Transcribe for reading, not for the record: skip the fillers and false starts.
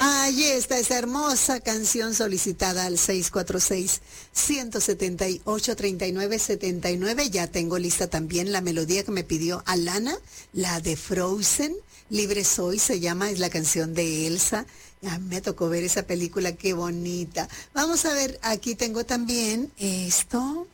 Ahí está esa hermosa canción solicitada al 646-178-3979. Ya tengo lista también la melodía que me pidió Alana, la de Frozen. Libre Soy se llama, es la canción de Elsa. Me tocó ver esa película, qué bonita. Vamos a ver, aquí tengo también esto.